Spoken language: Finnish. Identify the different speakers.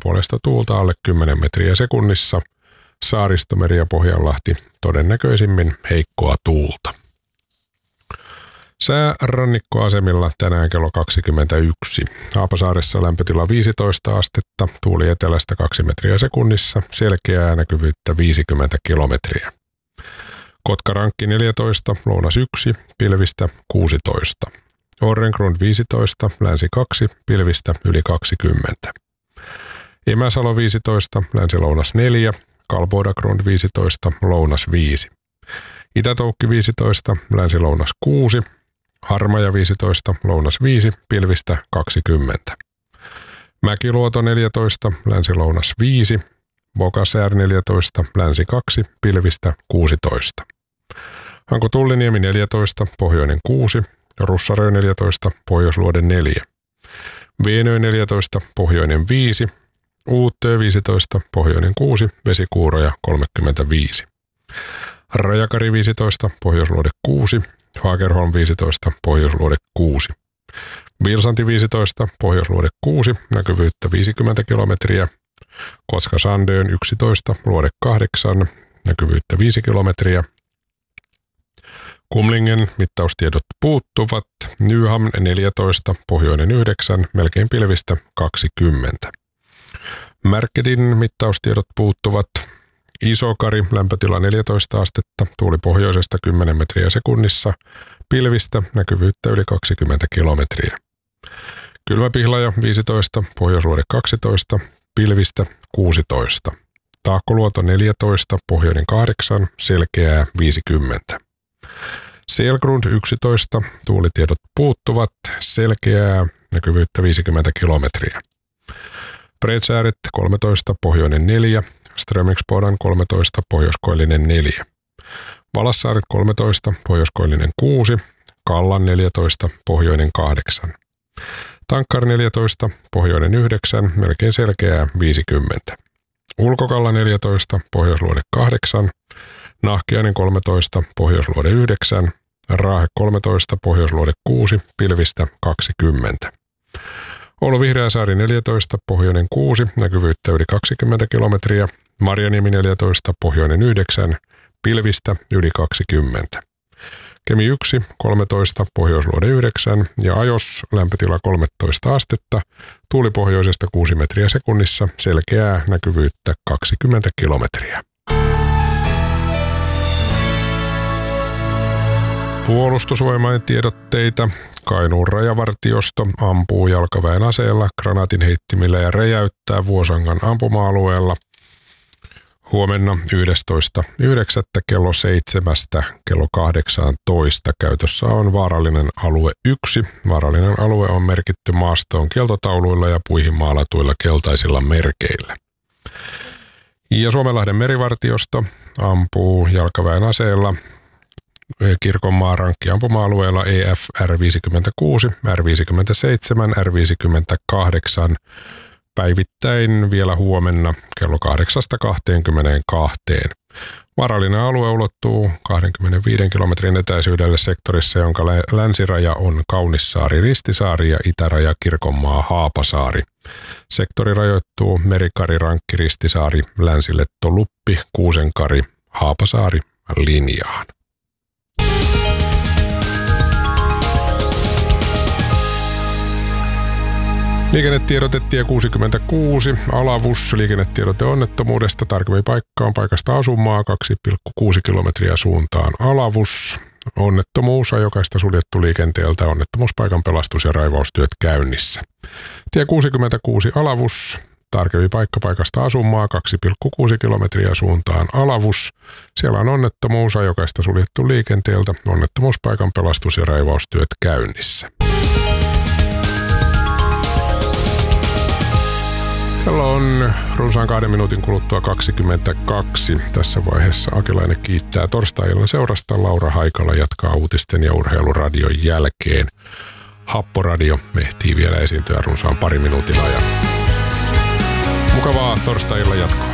Speaker 1: puolesta tuulta alle 10 metriä sekunnissa. Saaristomeri ja Pohjanlahti todennäköisimmin heikkoa tuulta. Sää rannikkoasemilla tänään kello 21. Haapasaaressa lämpötila 15 astetta, tuuli etelästä 2 metriä sekunnissa, selkeää näkyvyyttä 50 kilometriä. Kotkarankki 14, lounas 1, pilvistä 16. Orrengrund 15, länsi 2, pilvistä yli 20. Imäsalo 15, länsi-lounas 4, Kalbodagrund 15, lounas 5. Itätoukki 15, länsi-lounas 6, Harmaja 15, lounas 5, pilvistä 20. Mäkiluoto 14, länsi-lounas 5, Bokasäär 14, länsi 2, pilvistä 16. Hanko-Tulliniemi 14, pohjoinen 6, Russarö 14, pohjoisluode 4. Veenö 14, pohjoinen 5, Uuttöö 15, pohjoinen 6, vesikuuroja 35. Rajakari 15, pohjoisluode 6, Fagerholm 15, pohjoisluode 6. Vilsanti 15, pohjoisluode 6, näkyvyyttä 50 kilometriä. Koska-Sandön 11, luode 8, näkyvyyttä 5 kilometriä. Kumlingen mittaustiedot puuttuvat. Nyhamn 14, pohjoinen 9, melkein pilvistä 20. Märketin mittaustiedot puuttuvat. Isokari, lämpötila 14 astetta, tuuli pohjoisesta 10 metriä sekunnissa, pilvistä, näkyvyyttä yli 20 kilometriä. Kylmäpihlaja 15, pohjoisluode 12, pilvistä 16. Taakkoluoto 14, pohjoinen 8, selkeää 50. Selgrund 11, tuulitiedot puuttuvat, selkeää, näkyvyyttä 50 kilometriä. Bredsääret 13, pohjoinen 4, Strömingspodan 13, pohjoiskoillinen 4. Valassaaret 13, pohjoiskoillinen 6, Kallan 14, pohjoinen 8. Tankkar 14, pohjoinen 9, melkein selkeää 50. Ulkokalla 14, pohjoisluode 8, Nahkiainen 13, pohjoisluode 9, Raahe 13, pohjoisluode 6, pilvistä 20. Oulu Vihreäsaari 14, pohjoinen 6, näkyvyyttä yli 20 kilometriä. Marjaniemi 14, pohjoinen 9, pilvistä yli 20. Kemi 1, 13, pohjoisluode 9 ja Ajos lämpötila 13 astetta, tuuli pohjoisesta 6 metriä sekunnissa, selkeää näkyvyyttä 20 kilometriä. Puolustusvoimain tiedotteita. Kainuun rajavartiosto ampuu jalkaväen aseella, granaatinheittimillä ja räjäyttää Vuosangan ampuma-alueella. Huomenna 11.9. kello 7 kello 18 käytössä on vaarallinen alue 1. Vaarallinen alue on merkitty maastoon kieltotauluilla ja puihin maalatuilla keltaisilla merkeillä. Ja Suomenlahden merivartiosto ampuu jalkaväen aseella Kirkonmaan rankkiampuma-alueella EF R56, R57, R58 päivittäin vielä huomenna kello 8-22. Vaarallinen alue ulottuu 25 kilometrin etäisyydelle sektorissa, jonka länsiraja on Kaunissaari-Ristisaari ja itäraja Kirkonmaa-Haapasaari. Sektori rajoittuu Merikari-Rankki-Ristisaari, Länsiletto-Luppi, Kuusenkari, Haapasaari linjaan. Liikennetiedote tie 66, Alavus, liikennetiedote onnettomuudesta, tarkemmin paikka on paikasta asumaa 2,6 kilometriä suuntaan Alavus. Onnettomuus, ajokaista suljettu liikenteeltä, onnettomuuspaikan pelastus- ja raivaustyöt käynnissä. Tie 66 Alavus, tarkemmin paikka paikasta asumaa 2,6 kilometriä suuntaan Alavus. Siellä on onnettomuus, ajokaista suljettu liikenteeltä, onnettomuuspaikan pelastus- ja raivaustyöt käynnissä. Kello on runsaan 2 minuutin kuluttua 22. Tässä vaiheessa Akilainen kiittää torstai-illan seurasta. Laura Haikala jatkaa uutisten ja urheiluradion jälkeen. Happoradio ehtii vielä esiintyä runsaan 2 minuutin ajan. Mukavaa torstai-illan jatkoa.